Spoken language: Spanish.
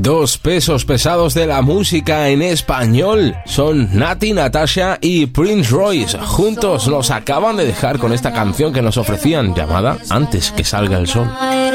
Dos pesos pesados de la música en español son Nati Natasha y Prince Royce. Juntos nos acaban de dejar con esta canción que nos ofrecían llamada Antes que salga el sol.